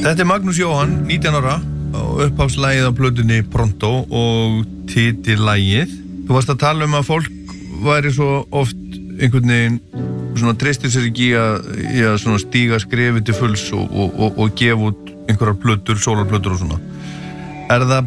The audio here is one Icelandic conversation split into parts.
Þetta Magnús Jóhann, 19 ára og upphafslagið á plötunni Pronto og titillagið. Þú varst að tala að fólk væri svo oft einhvern veginn svona treystir sér ekki í að svona stíga skrefið til fulls og gefa út einhverjar plötur, sólarplötur og svona. Er það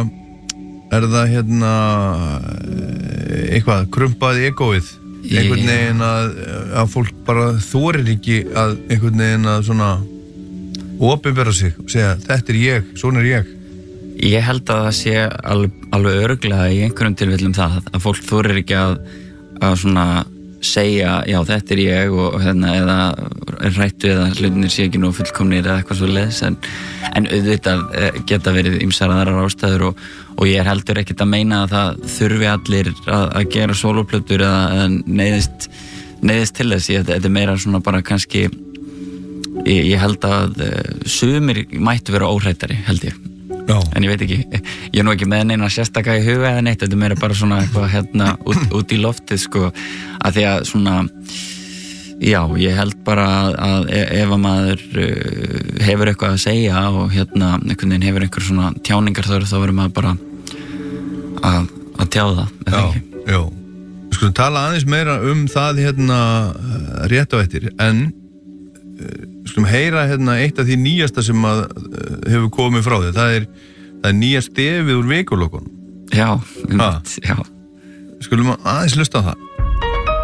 eitthvað krumpað egóið? Einhvern veginn að fólk bara þorir ekki að einhvern veginn að svona opinbera sig og segja þetta ég, svona ég. Ég held að það sé alveg örugglega í einhverjum tilfellum það að fólk þorir ekki að svona segja já þetta ég og eða er hrættu eða hlutinir sé ekki nú fullkomnir eða eitthvað svo leiðis en auðvitað geta verið ýmsar aðrar ástæður og ég heldur ekkert að meina að það þurfi allir að gera sólóplötur eða neyðist til þess. Þetta er meira svona bara kannski ég held að sumir mættu vera óhrættari held ég. Já. En ég veit ekki, ég er nú ekki með neina sérstaka í huga eða neitt, þetta er meira bara svona eitthvað út í loftið sko, að því að svona já, ég held bara að ef að maður hefur eitthvað að segja og einhvern veginn hefur einhver svona tjáningar þá verður maður bara að tjá það, eða ekki. Já, við skulum tala aðeins meira það rétt á eftir, en skulum heyra eitt af því nýjasta sem að hefur komið frá þér. Það er nýja stefið úr vikulokkunum. Já, já. Skulum aðeins hlusta á það.